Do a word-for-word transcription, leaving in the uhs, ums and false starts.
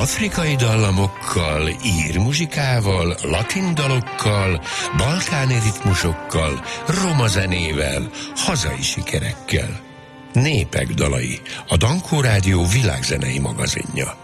Afrikai dallamokkal, ír muzsikával, latin dalokkal, balkáni ritmusokkal, roma zenével, hazai sikerekkel. Népek dalai, a Dankó Rádió világzenei magazinja.